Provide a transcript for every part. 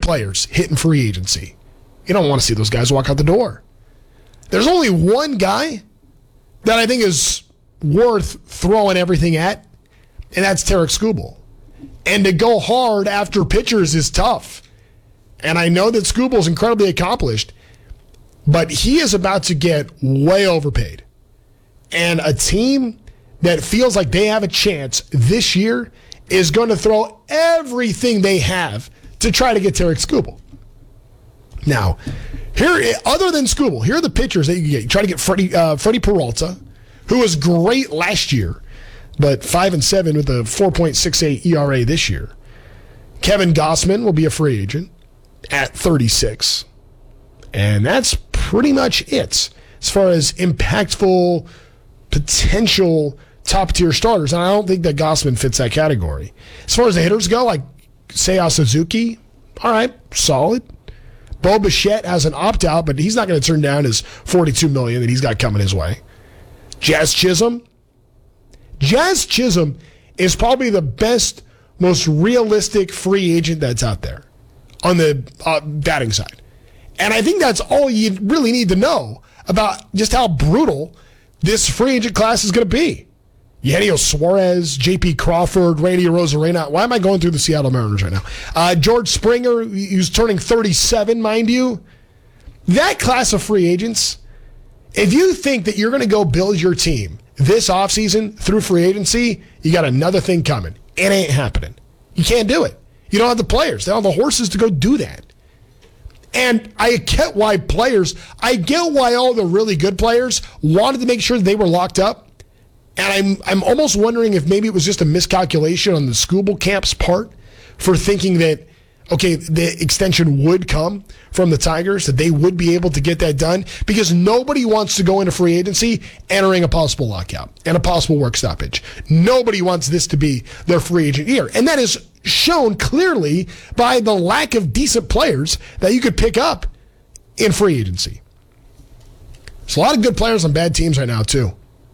players hitting free agency. You don't want to see those guys walk out the door. There's only one guy that I think is worth throwing everything at, and that's Tarik Skubal. And to go hard after pitchers is tough. And I know that Skubal is incredibly accomplished, but he is about to get way overpaid. And a team that feels like they have a chance this year is going to throw everything they have to try to get Tarik Skubal. Now, here, other than Skubal, here are the pitchers that you can get. You try to get Freddie Peralta, who was great last year, but 5-7 with a 4.68 ERA this year. Kevin Gausman will be a free agent at 36. And that's pretty much it as far as impactful potential top-tier starters. And I don't think that Gausman fits that category. As far as the hitters go, like Seiya Suzuki, all right, solid. Bo Bichette has an opt-out, but he's not going to turn down his $42 million that he's got coming his way. Jazz Chisholm. Jazz Chisholm is probably the best, most realistic free agent that's out there on the batting side. And I think that's all you really need to know about just how brutal this free agent class is going to be. Eugenio Suarez, J.P. Crawford, Randy Arozarena. Why am I going through the Seattle Mariners right now? George Springer, who's turning 37, mind you. That class of free agents, if you think that you're going to go build your team this offseason through free agency, you got another thing coming. It ain't happening. You can't do it. You don't have the players. They don't have the horses to go do that. And I get why all the really good players wanted to make sure that they were locked up. And I'm almost wondering if maybe it was just a miscalculation on the Skubal camp's part for thinking that, okay, the extension would come from the Tigers, that they would be able to get that done, because nobody wants to go into free agency entering a possible lockout and a possible work stoppage. Nobody wants this to be their free agent year. And that is shown clearly by the lack of decent players that you could pick up in free agency. There's a lot of good players on bad teams right now, too.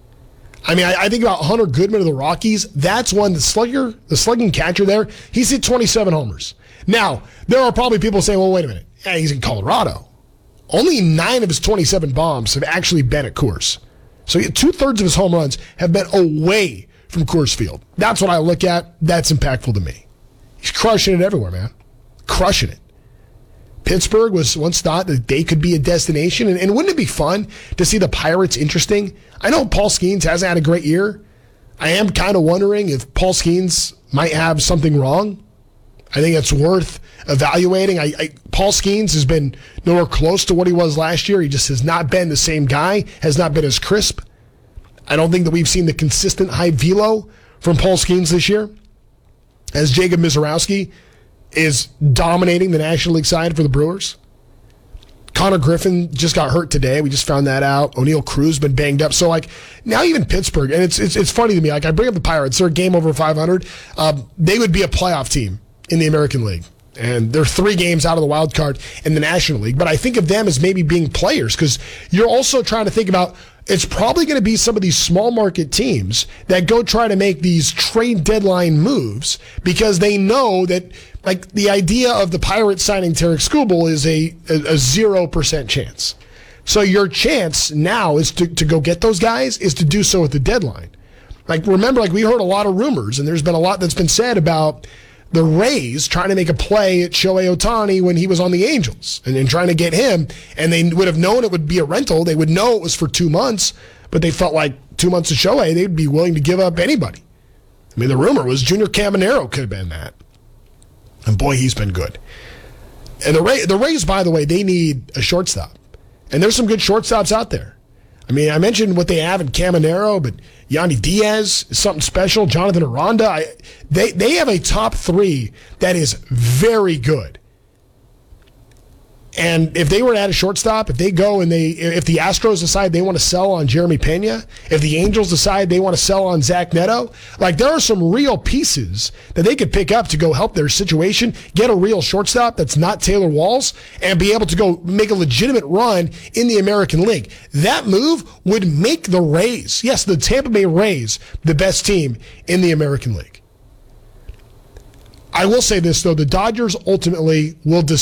I mean, I think about Hunter Goodman of the Rockies. That's one, the slugging catcher there. He's hit 27 homers. Now, there are probably people saying, well, wait a minute. Yeah, he's in Colorado. Only 9 of his 27 bombs have actually been at Coors. So 2/3 of his home runs have been away from Coors Field. That's what I look at. That's impactful to me. He's crushing it everywhere, man. Crushing it. Pittsburgh was once thought that they could be a destination, and wouldn't it be fun to see the Pirates interesting? I know Paul Skeens hasn't had a great year. I am kind of wondering if Paul Skeens might have something wrong. I think it's worth evaluating. Paul Skeens has been nowhere close to what he was last year. He just has not been the same guy, has not been as crisp. I don't think that we've seen the consistent high velo from Paul Skeens this year, as Jacob Misiorowski is dominating the National League side for the Brewers. Connor Griffin just got hurt today. We just found that out. O'Neal Cruz been banged up. So, now even Pittsburgh, and it's funny to me. I bring up the Pirates. They're a game over 500. They would be a playoff team in the American League. And they're 3 games out of the wild card in the National League. But I think of them as maybe being players, because you're also trying to think about, it's probably going to be some of these small market teams that go try to make these trade deadline moves because they know that, the idea of the Pirates signing Tarik Skubal is a 0% chance. So your chance now is to go get those guys is to do so at the deadline. Remember, we heard a lot of rumors, and there's been a lot that's been said about the Rays trying to make a play at Shohei Ohtani when he was on the Angels and trying to get him, and they would have known it would be a rental. They would know it was for 2 months, but they felt like 2 months of Shohei, they'd be willing to give up anybody. I mean, the rumor was Junior Caminero could have been that. And boy, he's been good. And the Rays, by the way, they need a shortstop. And there's some good shortstops out there. I mean, I mentioned what they have in Caminero, but Yandy Diaz is something special. Jonathan Aranda. They have a top 3 that is very good. And if they were to add a shortstop, if the Astros decide they want to sell on Jeremy Pena, if the Angels decide they want to sell on Zach Neto, there are some real pieces that they could pick up to go help their situation, get a real shortstop that's not Taylor Walls, and be able to go make a legitimate run in the American League. That move would make the Rays, yes, the Tampa Bay Rays, the best team in the American League. I will say this, though, the Dodgers ultimately will decide